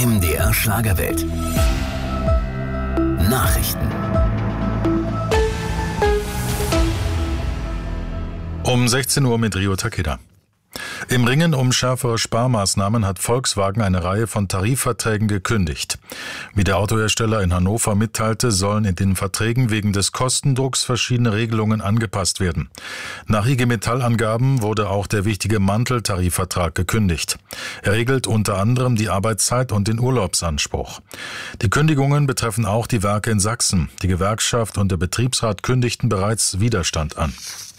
MDR Schlagerwelt. Nachrichten. Um 16 Uhr mit Rio Takeda. Im Ringen um schärfere Sparmaßnahmen hat Volkswagen eine Reihe von Tarifverträgen gekündigt. Wie der Autohersteller in Hannover mitteilte, sollen in den Verträgen wegen des Kostendrucks verschiedene Regelungen angepasst werden. Nach IG Metall-Angaben wurde auch der wichtige Mantel-Tarifvertrag gekündigt. Er regelt unter anderem die Arbeitszeit und den Urlaubsanspruch. Die Kündigungen betreffen auch die Werke in Sachsen. Die Gewerkschaft und der Betriebsrat kündigten bereits Widerstand an.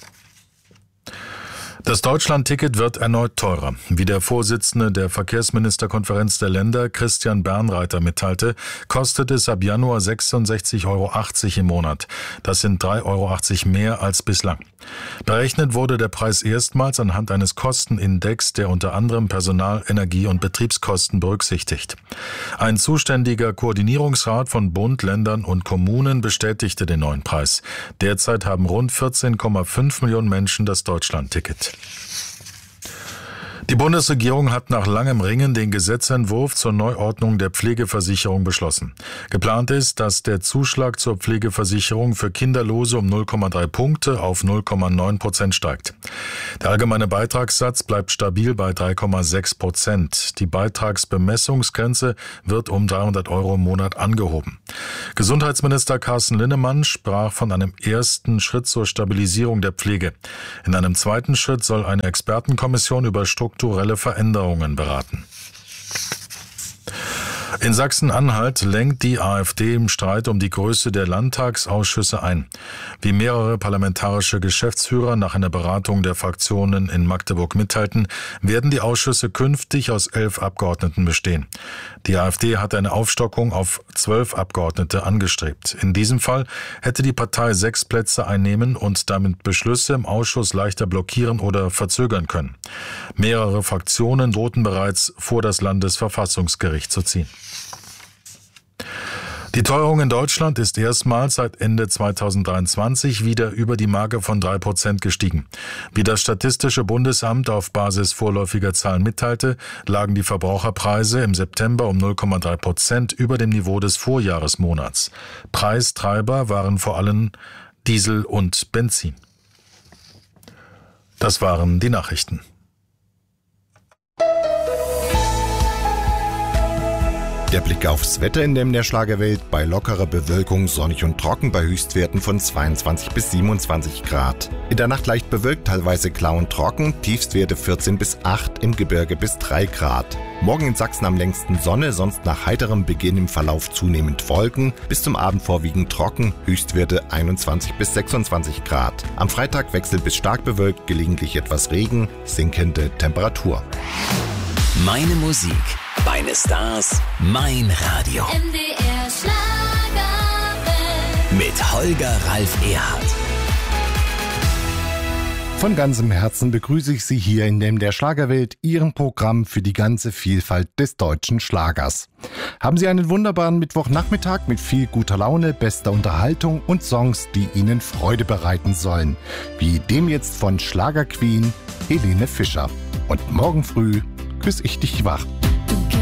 Das Deutschland-Ticket wird erneut teurer. Wie der Vorsitzende der Verkehrsministerkonferenz der Länder, Christian Bernreiter, mitteilte, kostet es ab Januar 66,80 € im Monat. Das sind 3,80 € mehr als bislang. Berechnet wurde der Preis erstmals anhand eines Kostenindex, der unter anderem Personal-, Energie- und Betriebskosten berücksichtigt. Ein zuständiger Koordinierungsrat von Bund, Ländern und Kommunen bestätigte den neuen Preis. Derzeit haben rund 14,5 Millionen Menschen das Deutschland-Ticket. Die Bundesregierung hat nach langem Ringen den Gesetzentwurf zur Neuordnung der Pflegeversicherung beschlossen. Geplant ist, dass der Zuschlag zur Pflegeversicherung für Kinderlose um 0,3 Punkte auf 0,9% steigt. Der allgemeine Beitragssatz bleibt stabil bei 3,6%. Die Beitragsbemessungsgrenze wird um 300 € im Monat angehoben. Gesundheitsminister Carsten Linnemann sprach von einem ersten Schritt zur Stabilisierung der Pflege. In einem zweiten Schritt soll eine Expertenkommission über strukturelle Veränderungen beraten. In Sachsen-Anhalt lenkt die AfD im Streit um die Größe der Landtagsausschüsse ein. Wie mehrere parlamentarische Geschäftsführer nach einer Beratung der Fraktionen in Magdeburg mitteilten, werden die Ausschüsse künftig aus 11 Abgeordneten bestehen. Die AfD hat eine Aufstockung auf 12 Abgeordnete angestrebt. In diesem Fall hätte die Partei 6 Plätze einnehmen und damit Beschlüsse im Ausschuss leichter blockieren oder verzögern können. Mehrere Fraktionen drohten bereits, vor das Landesverfassungsgericht zu ziehen. Die Teuerung in Deutschland ist erstmals seit Ende 2023 wieder über die Marke von 3% gestiegen. Wie das Statistische Bundesamt auf Basis vorläufiger Zahlen mitteilte, lagen die Verbraucherpreise im September um 0,3% über dem Niveau des Vorjahresmonats. Preistreiber waren vor allem Diesel und Benzin. Das waren die Nachrichten. Der Blick aufs Wetter in der Schlagerwelt: bei lockerer Bewölkung sonnig und trocken bei Höchstwerten von 22 bis 27 Grad. In der Nacht leicht bewölkt, teilweise klar und trocken, Tiefstwerte 14 bis 8, im Gebirge bis 3 Grad. Morgen in Sachsen am längsten Sonne, sonst nach heiterem Beginn im Verlauf zunehmend Wolken, bis zum Abend vorwiegend trocken, Höchstwerte 21 bis 26 Grad. Am Freitag wechselt bis stark bewölkt, gelegentlich etwas Regen, sinkende Temperatur. Meine Musik, meine Stars, mein Radio. MDR Schlagerwelt. Mit Holger Ralf Erhardt. Von ganzem Herzen begrüße ich Sie hier in der Schlagerwelt, Ihrem Programm für die ganze Vielfalt des deutschen Schlagers. Haben Sie einen wunderbaren Mittwochnachmittag mit viel guter Laune, bester Unterhaltung und Songs, die Ihnen Freude bereiten sollen. Wie dem jetzt von Schlagerqueen Helene Fischer. Und morgen früh küsse ich dich wach.